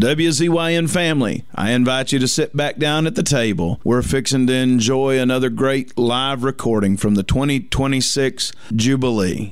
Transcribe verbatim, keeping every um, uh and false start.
W Z Y N family, I invite you to sit back down at the table. We're fixing to enjoy another great live recording from the twenty twenty-six Jubilee.